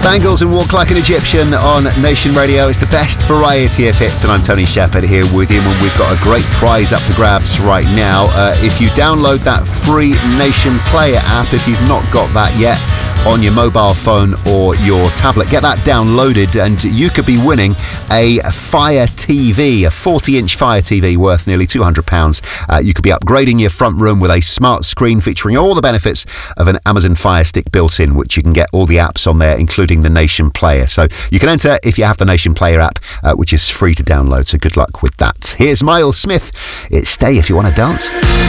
Bangles and Walk Like an Egyptian on Nation Radio. It's the best variety of hits, and I'm Tony Shepard here with you, and we've got a great prize up for grabs right now. If you download that free Nation Player app, if you've not got that yet, on your mobile phone or your tablet, get that downloaded and you could be winning a Fire TV, a 40-inch Fire TV worth nearly £200. You could be upgrading your front room with a smart screen featuring all the benefits of an Amazon Fire Stick built in, which you can get all the apps on there, including the Nation Player. So you can enter if you have the Nation Player app, which is free to download, so good luck with that. Here's Miles Smith. It's Stay If You Want to Dance.